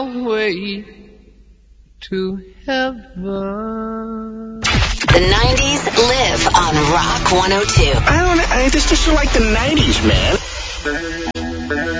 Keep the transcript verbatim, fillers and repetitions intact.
way to heaven. The nineties live on Rock one oh two. I don't I just, just like the nineties, man.